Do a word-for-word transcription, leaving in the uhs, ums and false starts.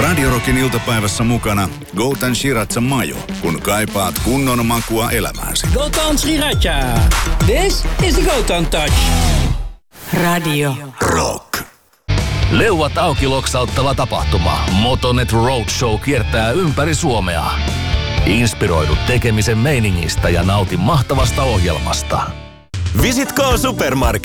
Radio Rockin iltapäivässä mukana Golden Sriracha Mayo, kun kaipaat kunnon makua elämääsi. Golden Sriracha. This is the Golden Touch. Radio Rock. Leuat auki loksauttava tapahtuma. Motonet Roadshow kiertää ympäri Suomea. Inspiroidu tekemisen meiningistä ja nauti mahtavasta ohjelmasta. Visit K Supermarket.